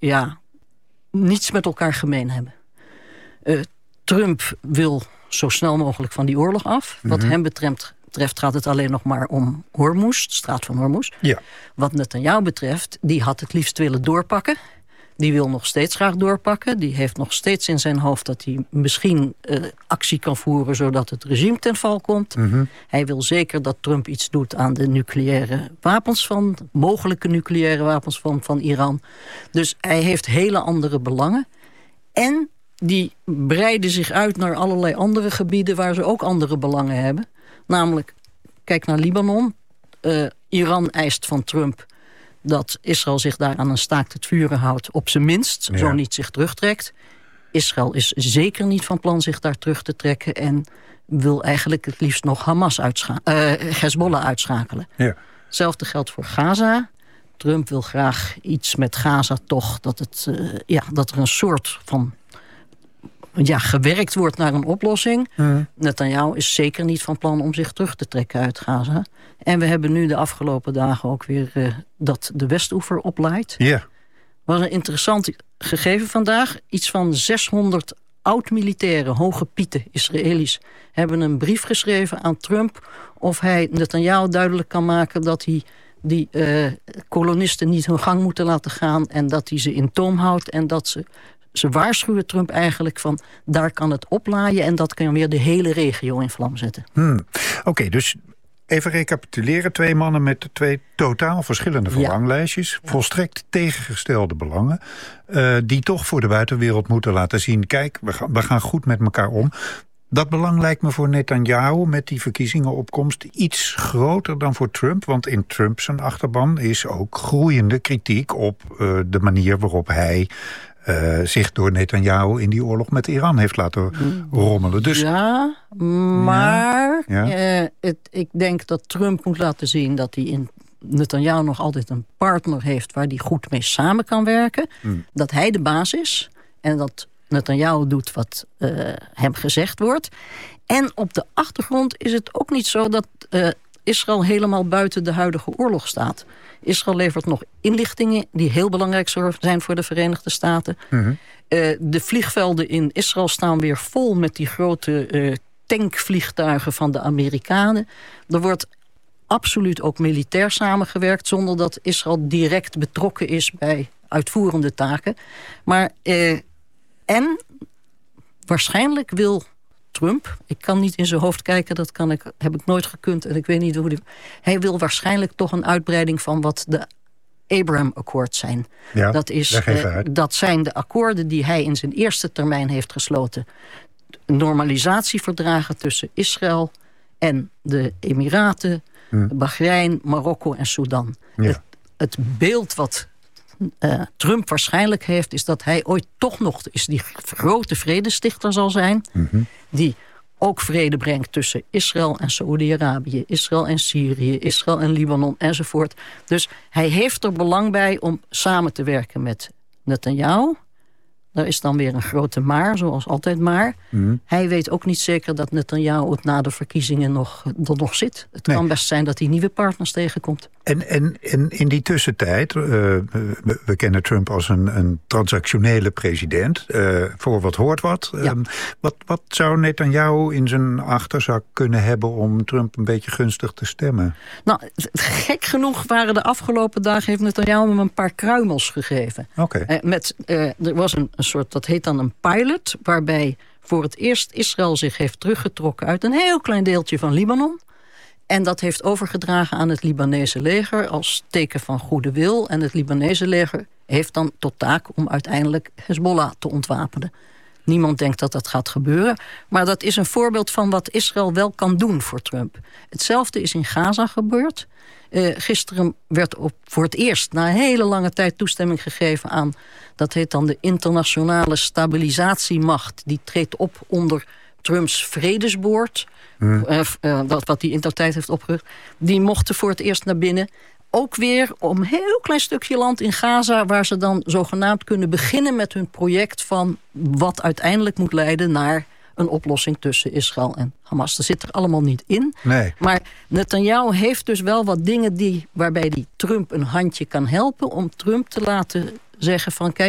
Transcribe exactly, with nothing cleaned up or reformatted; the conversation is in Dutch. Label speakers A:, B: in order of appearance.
A: ja, niets met elkaar gemeen hebben. Uh, Trump wil zo snel mogelijk van die oorlog af. Mm-hmm. Wat hem betreft, betreft gaat het alleen nog maar om Hormuz, de straat van Hormuz.
B: Ja.
A: Wat Netanyahu betreft, die had het liefst willen doorpakken. Die wil nog steeds graag doorpakken. Die heeft nog steeds in zijn hoofd dat hij misschien uh, actie kan voeren zodat het regime ten val komt.
B: Mm-hmm.
A: Hij wil zeker dat Trump iets doet aan de nucleaire wapens van, mogelijke nucleaire wapens van, van Iran. Dus hij heeft hele andere belangen. En die breiden zich uit naar allerlei andere gebieden waar ze ook andere belangen hebben. Namelijk, kijk naar Libanon. Uh, Iran eist van Trump dat Israël zich daar aan een staakt het vuren houdt, op zijn minst, ja. zo niet zich terugtrekt. Israël is zeker niet van plan zich daar terug te trekken en wil eigenlijk het liefst nog Hamas uitschakelen, uh, Hezbollah uitschakelen.
B: Ja.
A: Hetzelfde geldt voor Gaza. Trump wil graag iets met Gaza toch, dat, het, uh, ja, dat er een soort van ja, gewerkt wordt naar een oplossing. Mm. Netanyahu is zeker niet van plan om zich terug te trekken uit Gaza. En we hebben nu de afgelopen dagen ook weer uh, dat de Westoever oplaait.
B: Ja. Yeah.
A: Was een interessant gegeven vandaag. Iets van zeshonderd oud-militairen, hoge pieten, Israëli's, hebben een brief geschreven aan Trump of hij Netanyahu duidelijk kan maken dat hij die uh, kolonisten niet hun gang moeten laten gaan en dat hij ze in toom houdt en dat ze Ze waarschuwen Trump eigenlijk van daar kan het oplaaien en dat kan weer de hele regio in vlam zetten.
B: Hmm. Oké, okay, dus even recapituleren. Twee mannen met twee totaal verschillende verlanglijstjes. Ja. Volstrekt tegengestelde belangen. Uh, die toch voor de buitenwereld moeten laten zien, kijk, we gaan, we gaan goed met elkaar om. Dat belang lijkt me voor Netanyahu met die verkiezingenopkomst iets groter dan voor Trump. Want in Trump zijn achterban is ook groeiende kritiek op uh, de manier waarop hij Uh, zich door Netanyahu in die oorlog met Iran heeft laten rommelen. Dus,
A: ja, maar
B: ja, ja.
A: Uh, het, ik denk dat Trump moet laten zien dat hij in Netanyahu nog altijd een partner heeft waar hij goed mee samen kan werken. Hmm. Dat hij de baas is en dat Netanyahu doet wat uh, hem gezegd wordt. En op de achtergrond is het ook niet zo dat uh, Israël helemaal buiten de huidige oorlog staat. Israël levert nog inlichtingen die heel belangrijk zijn voor de Verenigde Staten. Mm-hmm. Uh, de vliegvelden in Israël staan weer vol met die grote uh, tankvliegtuigen van de Amerikanen. Er wordt absoluut ook militair samengewerkt zonder dat Israël direct betrokken is bij uitvoerende taken. Maar uh, en waarschijnlijk wil Trump, ik kan niet in zijn hoofd kijken, dat kan ik, heb ik nooit gekund en ik weet niet hoe die. Hij wil waarschijnlijk toch een uitbreiding van wat de Abraham Accords zijn.
B: Ja,
A: dat, is, uh, dat zijn de akkoorden die hij in zijn eerste termijn heeft gesloten. Normalisatieverdragen tussen Israël en de Emiraten, hmm. Bahrein, Marokko en Sudan.
B: Ja.
A: Het, het beeld wat Uh, Trump waarschijnlijk heeft, is dat hij ooit toch nog is die grote vredestichter zal zijn, mm-hmm. die ook vrede brengt tussen Israël en Saoedi-Arabië, Israël en Syrië, Israël en Libanon enzovoort. Dus hij heeft er belang bij om samen te werken met Netanyahu. Daar is dan weer een grote maar, zoals altijd maar. Mm. Hij weet ook niet zeker dat Netanyahu het na de verkiezingen nog, er nog zit. Het nee. kan best zijn dat hij nieuwe partners tegenkomt.
B: En, en, en in die tussentijd, uh, we, we kennen Trump als een, een transactionele president. Uh, voor wat hoort wat. Ja. Um, wat. Wat zou Netanyahu in zijn achterzak kunnen hebben om Trump een beetje gunstig te stemmen?
A: Nou, gek genoeg waren de afgelopen dagen, heeft Netanyahu hem een paar kruimels gegeven.
B: Okay.
A: Uh, met, uh, er was een, een soort, dat heet dan een pilot, waarbij voor het eerst Israël zich heeft teruggetrokken uit een heel klein deeltje van Libanon. En dat heeft overgedragen aan het Libanese leger als teken van goede wil. En het Libanese leger heeft dan tot taak om uiteindelijk Hezbollah te ontwapenen. Niemand denkt dat dat gaat gebeuren. Maar dat is een voorbeeld van wat Israël wel kan doen voor Trump. Hetzelfde is in Gaza gebeurd. Uh, gisteren werd op, voor het eerst na een hele lange tijd toestemming gegeven aan, dat heet dan de internationale stabilisatiemacht. Die treedt op onder Trumps vredesboord. Hmm. Uh, uh, dat wat hij in de tijd heeft opgericht. Die mochten voor het eerst naar binnen. Ook weer om een heel klein stukje land in Gaza, waar ze dan zogenaamd kunnen beginnen met hun project van wat uiteindelijk moet leiden naar een oplossing tussen Israël en Hamas. Dat zit er allemaal niet in.
B: Nee.
A: Maar Netanyahu heeft dus wel wat dingen die, waarbij die Trump een handje kan helpen om Trump te laten zeggen van kijk,